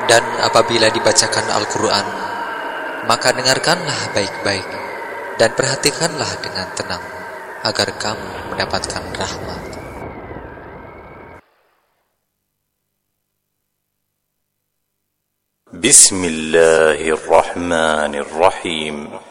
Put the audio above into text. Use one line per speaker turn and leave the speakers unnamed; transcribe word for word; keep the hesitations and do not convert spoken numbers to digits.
Dan apabila dibacakan Al-Quran, maka dengarkanlah baik-baik dan perhatikanlah dengan tenang, agar kamu mendapatkan rahmat.
Bismillahirrahmanirrahim.